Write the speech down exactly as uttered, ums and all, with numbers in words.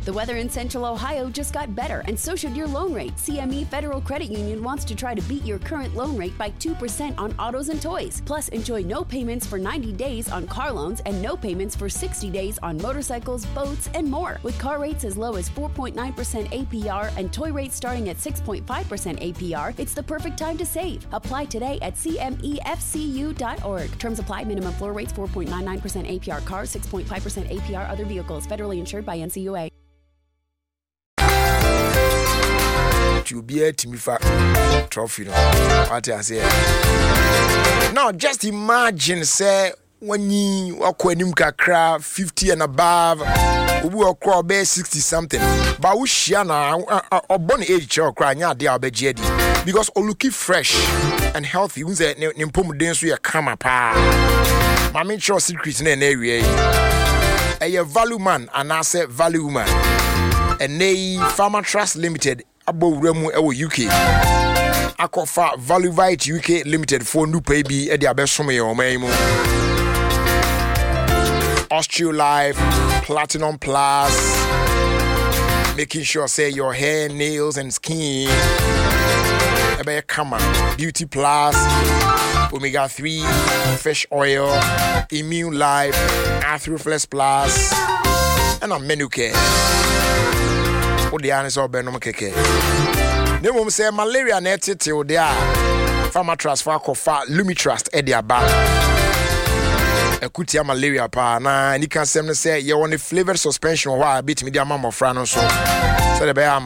The weather in Central Ohio just got better, and so should your loan rate. C M E Federal Credit Union wants to try to beat your current loan rate by two percent on autos and toys. Plus, enjoy no payments for ninety days on car loans and no payments for sixty days on motorcycles, boats, and more. With car rates as low as four point nine percent A P R and toy rates starting at six point five percent A P R, it's the perfect time to save. Apply today at C M E F C U dot org. Terms apply. Minimum floor rates four point nine nine percent A P R cars, six point five percent A P R other vehicles. Federally insured by N C U A. To be a Timifa trophy. What I say. Now, just imagine, say, when you walk when you kakra fifty and above, we will crawl be sixty something. But we shana or born age or cry now, they are be jedi because all looking fresh and healthy. We say, Nimpum dance we a come up. My main show secret in an area. A value man and I say value woman. And they Farmer Trust Limited. Abo Remu ewo U K. Akofa Valuvite U K Limited for new baby e dia besom ye omaimu. Osteo Life Platinum Plus, making sure say your hair, nails and skin ebe kama. Beauty Plus, Omega three, Fish Oil, Immune Life, Arthroflex Plus, and a menu care. What the answer of Benom Keke? No one say malaria netted till there. Farmer Trust for Kofa, Lumi Trust, Edia Ba. A kutia malaria pa na, and you can say you want a flavored suspension while I beat me, dear mamma Frano so. So the bear